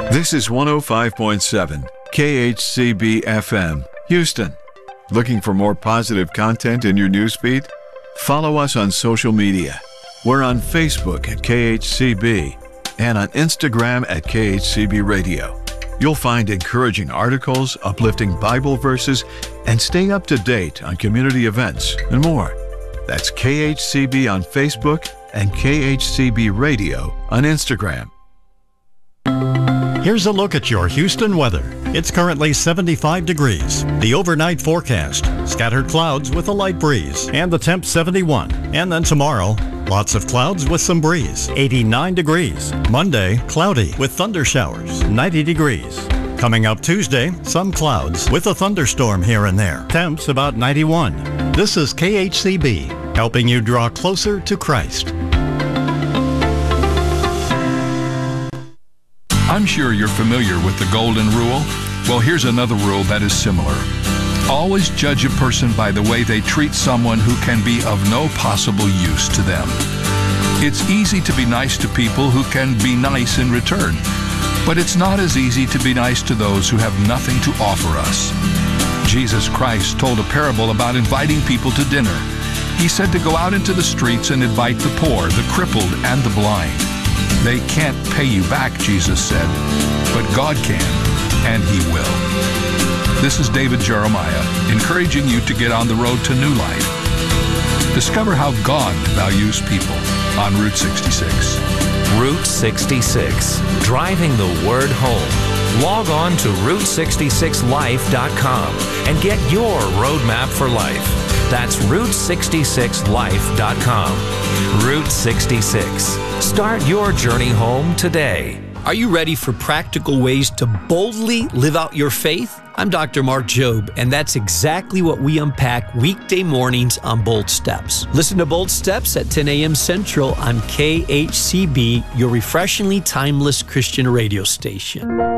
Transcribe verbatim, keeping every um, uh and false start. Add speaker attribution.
Speaker 1: This is one oh five point seven K H C B F M, Houston. Looking for more positive content in your newsfeed? Follow us on social media. We're on Facebook at K H C B and on Instagram at K H C B Radio. You'll find encouraging articles, uplifting Bible verses, and stay up to date on community events and more. That's K H C B on Facebook and K H C B Radio on Instagram.
Speaker 2: Here's a look at your Houston weather. It's currently seventy-five degrees. The overnight forecast, scattered clouds with a light breeze, and the temp seventy-one. And then tomorrow, lots of clouds with some breeze, eighty-nine degrees. Monday, cloudy with thunder showers, ninety degrees. Coming up Tuesday, some clouds with a thunderstorm here and there. Temps about ninety-one. This is K H C B, helping you draw closer to Christ.
Speaker 3: I'm sure you're familiar with the golden rule. Well, here's another rule that is similar. Always judge a person by the way they treat someone who can be of no possible use to them. It's easy to be nice to people who can be nice in return, but it's not as easy to be nice to those who have nothing to offer us. Jesus Christ told a parable about inviting people to dinner. He said to go out into the streets and invite the poor, the crippled, and the blind. They can't pay you back, Jesus said, but God can, and He will. This is David Jeremiah, encouraging you to get on the road to new life. Discover how God values people on Route sixty-six.
Speaker 4: Route sixty-six, driving the word home. Log on to route sixty-six life dot com and get your roadmap for life. That's route sixty-six life dot com. Route sixty-six. Start your journey home today.
Speaker 5: Are you ready for practical ways to boldly live out your faith? I'm Doctor Mark Jobe, and that's exactly what we unpack weekday mornings on Bold Steps. Listen to Bold Steps at ten a.m. Central on K H C B, your refreshingly timeless Christian radio station.